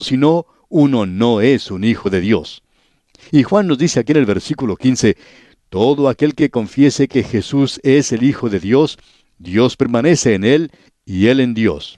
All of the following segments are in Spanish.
Si no, uno no es un hijo de Dios. Y Juan nos dice aquí en el versículo 15, todo aquel que confiese que Jesús es el Hijo de Dios, Dios permanece en él y él en Dios.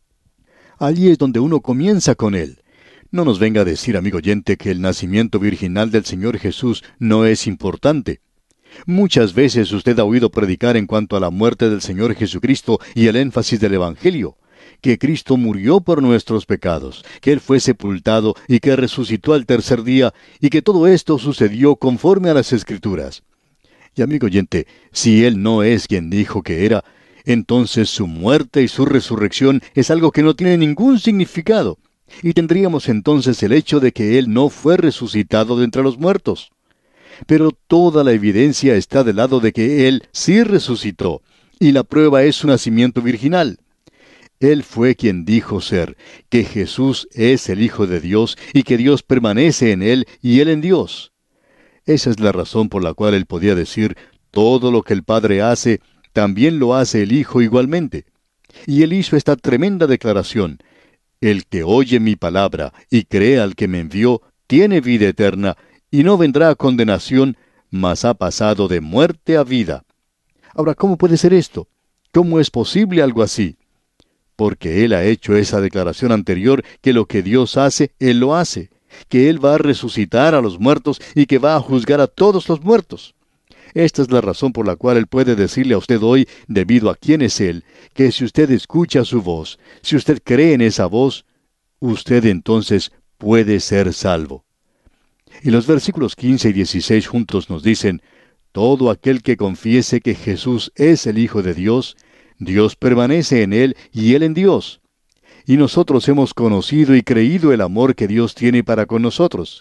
Allí es donde uno comienza con él. No nos venga a decir, amigo oyente, que el nacimiento virginal del Señor Jesús no es importante. Muchas veces usted ha oído predicar en cuanto a la muerte del Señor Jesucristo y el énfasis del Evangelio, que Cristo murió por nuestros pecados, que Él fue sepultado y que resucitó al tercer día, y que todo esto sucedió conforme a las Escrituras. Y amigo oyente, si Él no es quien dijo que era, entonces su muerte y su resurrección es algo que no tiene ningún significado, y tendríamos entonces el hecho de que Él no fue resucitado de entre los muertos. Pero toda la evidencia está del lado de que Él sí resucitó, y la prueba es su nacimiento virginal. Él fue quien dijo ser, que Jesús es el Hijo de Dios y que Dios permanece en Él y Él en Dios. Esa es la razón por la cual Él podía decir, todo lo que el Padre hace, también lo hace el Hijo igualmente. Y Él hizo esta tremenda declaración, el que oye mi palabra y cree al que me envió, tiene vida eterna, y no vendrá a condenación, mas ha pasado de muerte a vida. Ahora, ¿cómo puede ser esto? ¿Cómo es posible algo así? Porque Él ha hecho esa declaración anterior que lo que Dios hace, Él lo hace, que Él va a resucitar a los muertos y que va a juzgar a todos los muertos. Esta es la razón por la cual Él puede decirle a usted hoy, debido a quién es Él, que si usted escucha su voz, si usted cree en esa voz, usted entonces puede ser salvo. Y los versículos 15 y 16 juntos nos dicen, todo aquel que confiese que Jesús es el Hijo de Dios, Dios permanece en él y él en Dios. Y nosotros hemos conocido y creído el amor que Dios tiene para con nosotros.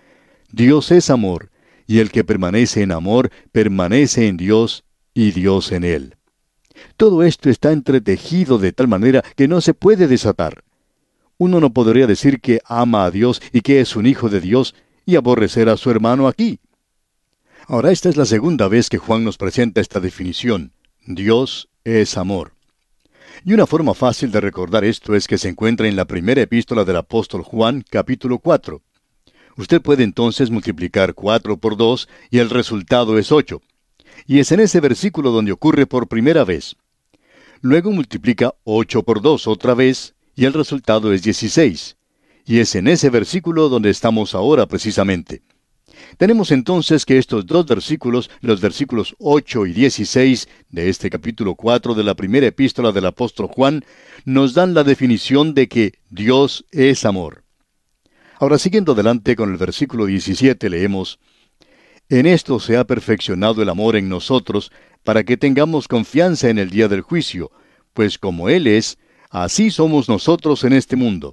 Dios es amor, y el que permanece en amor, permanece en Dios y Dios en él. Todo esto está entretejido de tal manera que no se puede desatar. Uno no podría decir que ama a Dios y que es un hijo de Dios y aborrecer a su hermano aquí. Ahora, esta es la segunda vez que Juan nos presenta esta definición. Dios es amor. Y una forma fácil de recordar esto es que se encuentra en la primera epístola del apóstol Juan, capítulo 4. Usted puede entonces multiplicar 4 por 2 y el resultado es 8. Y es en ese versículo donde ocurre por primera vez. Luego multiplica 8 por 2 otra vez y el resultado es 16. Y es en ese versículo donde estamos ahora precisamente. Tenemos entonces que estos dos versículos, los versículos 8 y 16 de este capítulo 4 de la primera epístola del apóstol Juan, nos dan la definición de que Dios es amor. Ahora, siguiendo adelante con el versículo 17, leemos, en esto se ha perfeccionado el amor en nosotros, para que tengamos confianza en el día del juicio, pues como Él es, así somos nosotros en este mundo.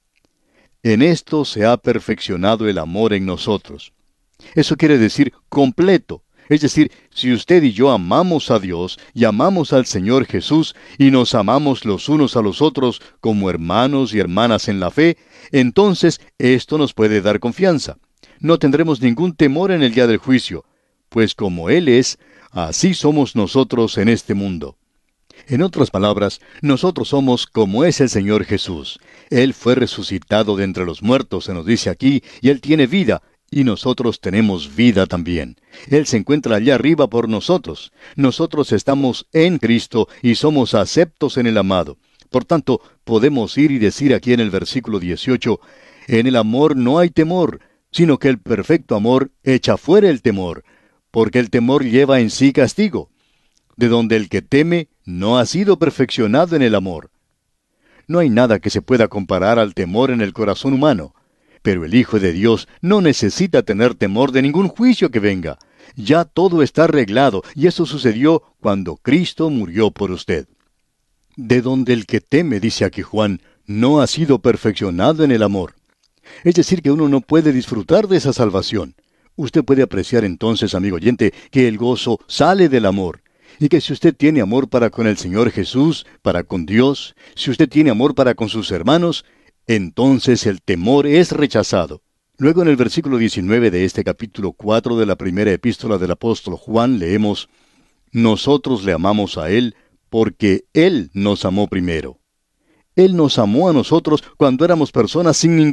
En esto se ha perfeccionado el amor en nosotros. Eso quiere decir completo. Es decir, si usted y yo amamos a Dios y amamos al Señor Jesús y nos amamos los unos a los otros como hermanos y hermanas en la fe, entonces esto nos puede dar confianza. No tendremos ningún temor en el día del juicio, pues como Él es, así somos nosotros en este mundo. En otras palabras, nosotros somos como es el Señor Jesús. Él fue resucitado de entre los muertos, se nos dice aquí, y Él tiene vida, y nosotros tenemos vida también. Él se encuentra allá arriba por nosotros. Nosotros estamos en Cristo y somos aceptos en el amado. Por tanto, podemos ir y decir aquí en el versículo 18, en el amor no hay temor, sino que el perfecto amor echa fuera el temor, porque el temor lleva en sí castigo, de donde el que teme no ha sido perfeccionado en el amor. No hay nada que se pueda comparar al temor en el corazón humano. Pero el Hijo de Dios no necesita tener temor de ningún juicio que venga. Ya todo está arreglado, y eso sucedió cuando Cristo murió por usted. De donde el que teme, dice aquí Juan, no ha sido perfeccionado en el amor. Es decir, que uno no puede disfrutar de esa salvación. Usted puede apreciar entonces, amigo oyente, que el gozo sale del amor. Y que si usted tiene amor para con el Señor Jesús, para con Dios, si usted tiene amor para con sus hermanos, entonces el temor es rechazado. Luego en el versículo 19 de este capítulo 4 de la primera epístola del apóstol Juan leemos, nosotros le amamos a Él porque Él nos amó primero. Él nos amó a nosotros cuando éramos personas sin